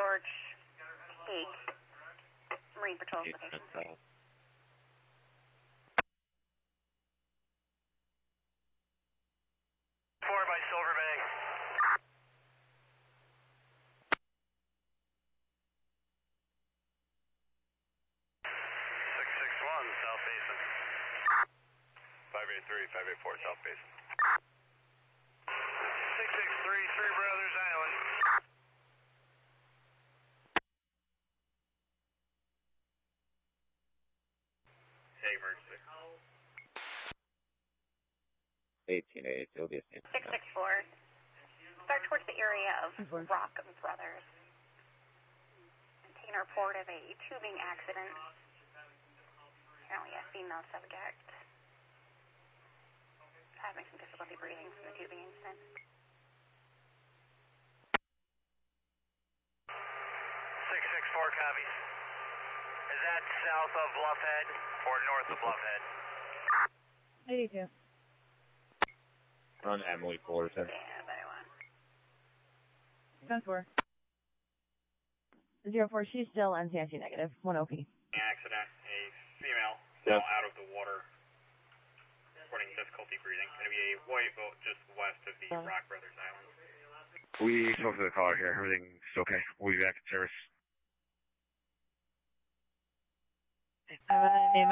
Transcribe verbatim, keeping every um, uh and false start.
George, take Marine Patrol location. Four by Silver Bay. Six six one, South Basin. Five eight three, five eight four, South Basin. Six six three, Three Brothers Island. Hey, emergency. eighteen eight, it'll be a same. six six four. Start towards the area of Rock Brothers. And taking a report of a tubing accident. Apparently a female subject. Having some difficulty breathing from the tubing incident. six six four copies. Is that south of Bluffhead or north of Bluffhead? eighty-two. On Emily Fullerton. Yeah, better one. ten four. Zero four, she's still N C I C negative. One O P. Accident, a female Yep. fell out of the water, reporting difficulty breathing. Going to be a white boat just west of the Uh. Rock Brothers Island. We spoke to the caller here. Everything's okay. We'll be back in service. I'm gonna name